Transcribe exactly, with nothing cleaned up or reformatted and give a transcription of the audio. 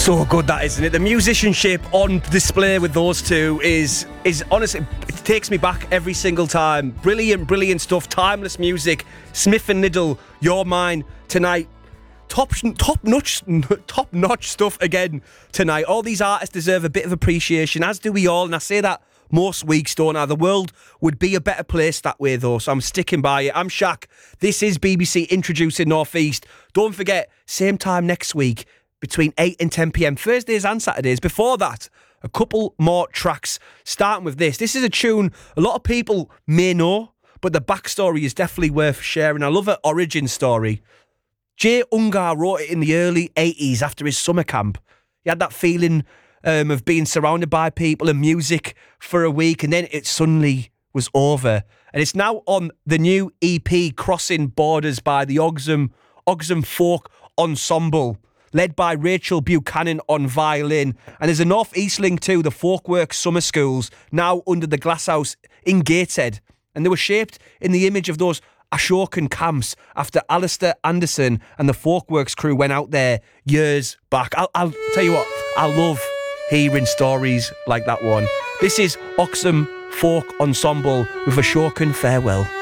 So good, that, isn't it? The musicianship on display with those two is is honestly, it takes me back every single time. Brilliant, brilliant stuff. Timeless music. Smith and Niddle, You're Mine tonight. Top, top notch, top notch stuff again tonight. All these artists deserve a bit of appreciation, as do we all. And I say that most weeks, don't I? The world would be a better place that way, though. So I'm sticking by it. I'm Shaq. This is B B C Introducing North East. Don't forget, same time next week, between eight and ten p.m, Thursdays and Saturdays. Before that, a couple more tracks, starting with this. This is a tune a lot of people may know, but the backstory is definitely worth sharing. I love her origin story. Jay Ungar wrote it in the early eighties after his summer camp. He had that feeling um, of being surrounded by people and music for a week, and then it suddenly was over. And it's now on the new E P, Crossing Borders, by the Oxham, Oxham Folk Ensemble, led by Rachel Buchanan on violin. And there's a North East link too, the Folkworks Summer Schools, now under the Glasshouse in Gateshead. And they were shaped in the image of those Ashokan camps after Alistair Anderson and the Folkworks crew went out there years back. I'll, I'll tell you what, I love hearing stories like that one. This is Oxham Folk Ensemble with Ashokan Farewell.